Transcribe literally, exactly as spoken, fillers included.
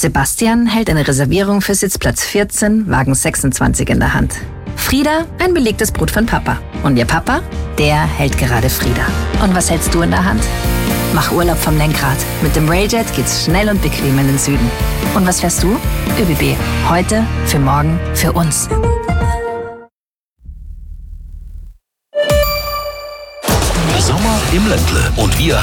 Sebastian hält eine Reservierung für Sitzplatz vierzehn, Wagen sechsundzwanzig in der Hand. Frieda ein belegtes Brot von Papa. Und ihr Papa, der hält gerade Frieda. Und was hältst du in der Hand? Mach Urlaub vom Lenkrad. Mit dem Railjet geht's schnell und bequem in den Süden. Und was fährst du? ÖBB. Heute, für morgen, für uns. Sommer im Ländle. Und wir